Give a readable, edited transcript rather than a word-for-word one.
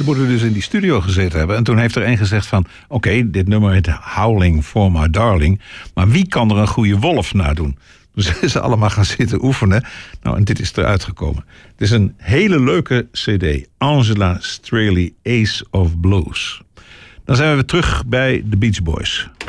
Ze moeten dus in die studio gezeten hebben. En toen heeft er een gezegd van... oké, dit nummer heet Howling for My Darling. Maar wie kan er een goede wolf nadoen? Dus ze allemaal gaan zitten oefenen. Nou, en dit is eruit gekomen. Het is een hele leuke cd. Angela Straley, Ace of Blues. Dan zijn we weer terug bij de Beach Boys.